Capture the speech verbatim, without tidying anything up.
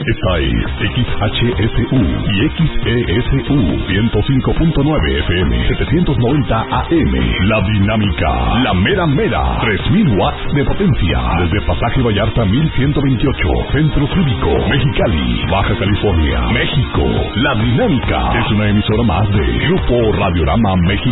Esta es X H S U y X E S U ciento cinco punto nueve F M, setecientos noventa A M. La Dinámica, la mera mera, tres mil watts de potencia. Desde Pasaje Vallarta mil ciento veintiocho, Centro Cívico, Mexicali, Baja California, México. La Dinámica es una emisora más de Grupo Radiorama México.